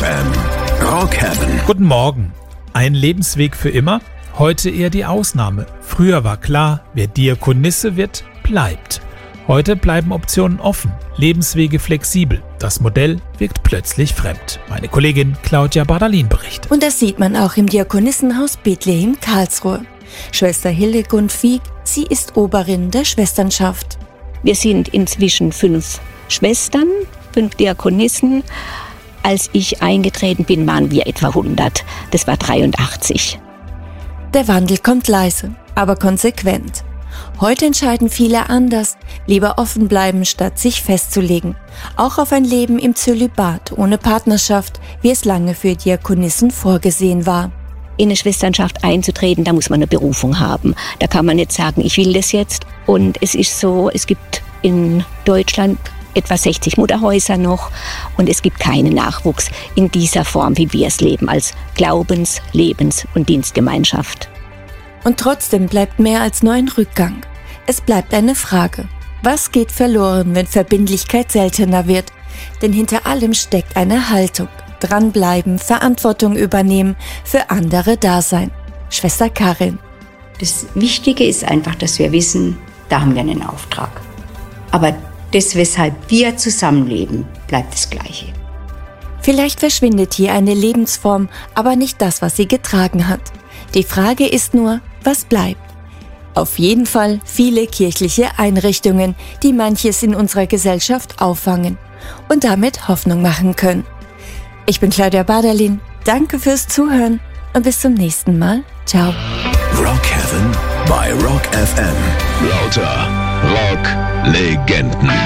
FM. Rock Heaven. Guten Morgen. Ein Lebensweg für immer? Heute eher die Ausnahme. Früher war klar, wer Diakonisse wird, bleibt. Heute bleiben Optionen offen, Lebenswege flexibel. Das Modell wirkt plötzlich fremd. Meine Kollegin Claudia Bardalin berichtet. Und das sieht man auch im Diakonissenhaus Bethlehem Karlsruhe. Schwester Hildegund Wieck, sie ist Oberin der Schwesternschaft. Wir sind inzwischen 5 Schwestern, 5 Diakonissen. Als ich eingetreten bin, waren wir etwa 100. Das war 83. Der Wandel kommt leise, aber konsequent. Heute entscheiden viele anders, lieber offen bleiben, statt sich festzulegen. Auch auf ein Leben im Zölibat, ohne Partnerschaft, wie es lange für Diakonissen vorgesehen war. In eine Schwesternschaft einzutreten, da muss man eine Berufung haben. Da kann man nicht sagen, ich will das jetzt. Und es ist so, es gibt in Deutschland etwa 60 Mutterhäuser noch und es gibt keinen Nachwuchs in dieser Form, wie wir es leben, als Glaubens-, Lebens- und Dienstgemeinschaft. Und trotzdem bleibt mehr als nur ein Rückgang. Es bleibt eine Frage. Was geht verloren, wenn Verbindlichkeit seltener wird? Denn hinter allem steckt eine Haltung. Dranbleiben, Verantwortung übernehmen, für andere da sein. Schwester Karin. Das Wichtige ist einfach, dass wir wissen, da haben wir einen Auftrag. Aber das, weshalb wir zusammenleben, bleibt das Gleiche. Vielleicht verschwindet hier eine Lebensform, aber nicht das, was sie getragen hat. Die Frage ist nur, was bleibt? Auf jeden Fall viele kirchliche Einrichtungen, die manches in unserer Gesellschaft auffangen und damit Hoffnung machen können. Ich bin Claudia Bardalin, danke fürs Zuhören und bis zum nächsten Mal. Ciao. Rock Heaven bei Rock FM. Lauter Rock-Legenden.